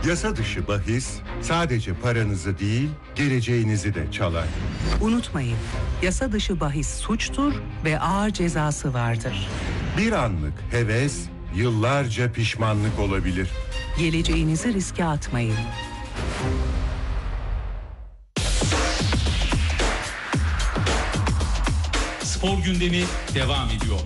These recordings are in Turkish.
Yasa dışı bahis sadece paranızı değil, geleceğinizi de çalar. Unutmayın, yasa dışı bahis suçtur ve ağır cezası vardır. Bir anlık heves, yıllarca pişmanlık olabilir. Geleceğinizi riske atmayın. Spor gündemi devam ediyor.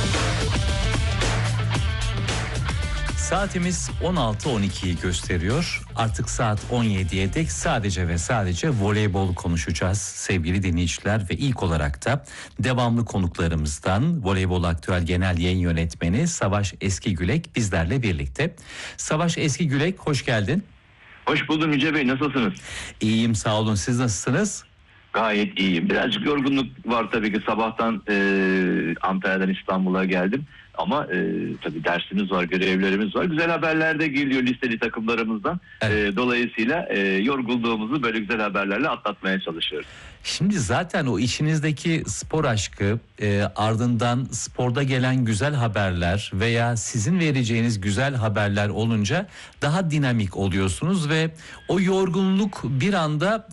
Saatimiz 16.12'yi gösteriyor. Artık saat 17'ye dek sadece ve sadece voleybol konuşacağız sevgili dinleyiciler ve ilk olarak da devamlı konuklarımızdan Voleybol Aktüel Genel Yayın Yönetmeni Savaş Eskigülek bizlerle birlikte. Savaş Eskigülek, hoş geldin. Hoş buldum Yüce Bey, nasılsınız? İyiyim, sağ olun, siz nasılsınız? Gayet iyiyim. Birazcık yorgunluk var tabii ki, sabahtan Antalya'dan İstanbul'a geldim. Ama tabii dersimiz var, görevlerimiz var. Güzel haberler de geliyor listeli takımlarımızdan. Evet. Dolayısıyla yorgunluğumuzu böyle güzel haberlerle atlatmaya çalışıyoruz. Şimdi zaten o içinizdeki spor aşkı, ardından sporda gelen güzel haberler veya sizin vereceğiniz güzel haberler olunca daha dinamik oluyorsunuz ve o yorgunluk bir anda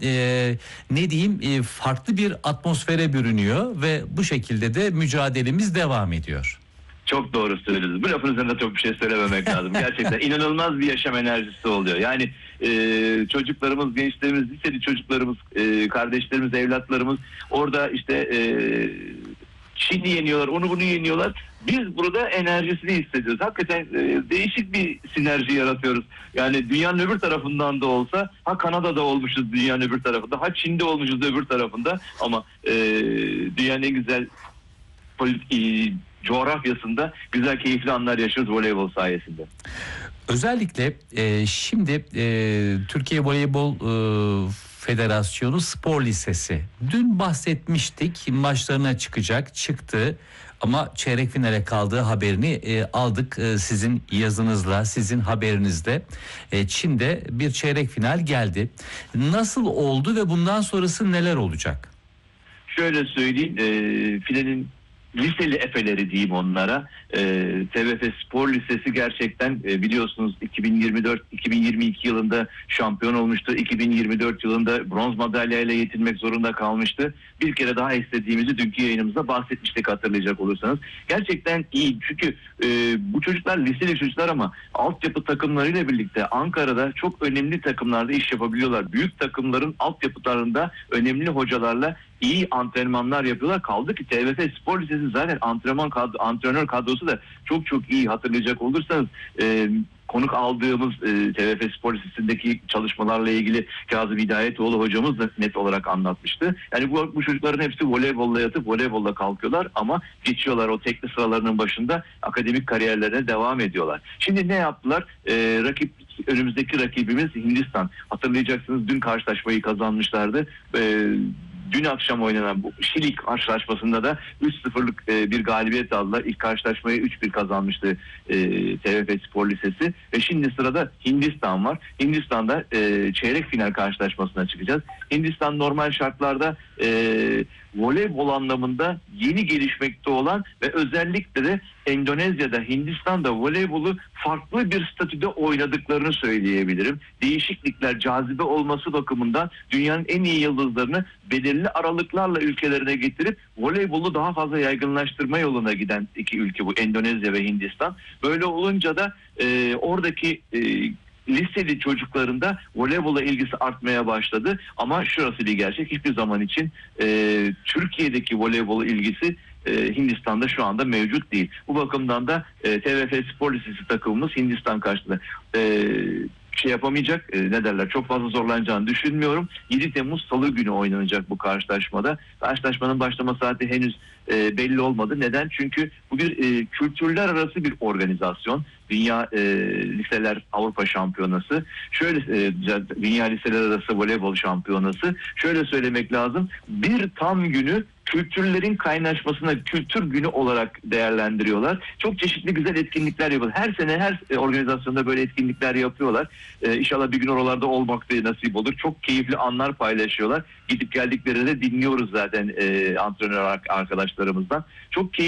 farklı bir atmosfere bürünüyor ve bu şekilde de mücadelemiz devam ediyor. Çok doğru söylüyorsunuz. Bu lafın üzerinde çok bir şey söylememek lazım. Gerçekten inanılmaz bir yaşam enerjisi oluyor. Yani çocuklarımız, gençlerimiz, liseli çocuklarımız, kardeşlerimiz, evlatlarımız orada işte Çin'i yeniyorlar, onu bunu yeniyorlar. Biz burada enerjisini hissediyoruz. Hakikaten değişik bir sinerji yaratıyoruz. Yani dünyanın öbür tarafından da olsa, ha Kanada'da olmuşuz dünyanın öbür tarafında, ha Çin'de olmuşuz öbür tarafında, ama dünyanın en güzel coğrafyasında güzel, keyifli anlar yaşıyoruz voleybol sayesinde. Özellikle şimdi Türkiye Voleybol Federasyonu Spor Lisesi. Dün bahsetmiştik, maçlarına çıktı ama çeyrek finale kaldığı haberini aldık sizin yazınızla, sizin haberinizde. Çin'de bir çeyrek final geldi. Nasıl oldu ve bundan sonrası neler olacak? Şöyle söyleyeyim, finalin liseli efeleri diyeyim onlara. TVF Spor Lisesi gerçekten biliyorsunuz 2024-2022 yılında şampiyon olmuştu. 2024 yılında bronz madalyayla yetinmek zorunda kalmıştı. Bir kere daha istediğimizi dünkü yayınımızda bahsetmiştik, hatırlayacak olursanız. Gerçekten iyi, çünkü bu çocuklar liseli çocuklar ama altyapı takımlarıyla birlikte Ankara'da çok önemli takımlarda iş yapabiliyorlar. Büyük takımların altyapılarında önemli hocalarla iyi antrenmanlar yapıyorlar. Kaldı ki TVF Spor Lisesi zaten antrenör kadrosu da çok çok iyi, hatırlayacak olursanız. Konuk aldığımız TVF Spor Lisesi'ndeki çalışmalarla ilgili Kazım Hidayetoğlu hocamız da net olarak anlatmıştı. Yani bu çocukların hepsi voleybolla yatıp voleybolla kalkıyorlar ama geçiyorlar o tekli sıralarının başında, akademik kariyerlerine devam ediyorlar. Şimdi ne yaptılar? Önümüzdeki rakibimiz Hindistan. Hatırlayacaksınız, dün karşılaşmayı kazanmışlardı. Dün akşam oynanan bu Şili karşılaşmasında da 3-0'lık bir galibiyet aldılar. İlk karşılaşmayı 3-1 kazanmıştı TVF Spor Lisesi. Ve şimdi sırada Hindistan var. Hindistan'da çeyrek final karşılaşmasına çıkacağız. Hindistan normal şartlarda voleybol anlamında yeni gelişmekte olan ve özellikle de Endonezya'da, Hindistan'da voleybolu farklı bir statüde oynadıklarını söyleyebilirim. Değişiklikler, cazibe olması bakımından dünyanın en iyi yıldızlarını belirli aralıklarla ülkelerine getirip voleybolu daha fazla yaygınlaştırma yoluna giden iki ülke bu, Endonezya ve Hindistan. Böyle olunca da oradaki liseli çocuklarında voleybola ilgisi artmaya başladı. Ama şurası bir gerçek, hiçbir zaman için Türkiye'deki voleybol ilgisi Hindistan'da şu anda mevcut değil. Bu bakımdan da TVF Spor Lisesi takımımız Hindistan karşısında yapamayacak, çok fazla zorlanacağını düşünmüyorum. 7 Temmuz Salı günü oynanacak bu karşılaşmada. Karşılaşmanın başlama saati henüz belli olmadı. Neden? Çünkü bu bir kültürler arası bir organizasyon. Dünya Liseler Avrupa Şampiyonası. Dünya Liseler Arası Voleybol Şampiyonası. Şöyle söylemek lazım. Bir tam günü kültürlerin kaynaşmasına kültür günü olarak değerlendiriyorlar. Çok çeşitli güzel etkinlikler yapıyorlar. Her sene her organizasyonda böyle etkinlikler yapıyorlar. İnşallah bir gün oralarda olmak da nasip olur. Çok keyifli anlar paylaşıyorlar. Gidip geldiklerinde dinliyoruz zaten antrenör arkadaşlarımızdan. Çok keyifli